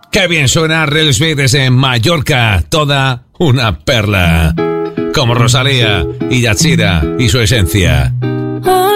Qué bien suena Real Smith desde Mallorca, toda una perla. Como Rosalía y Yachira y su esencia.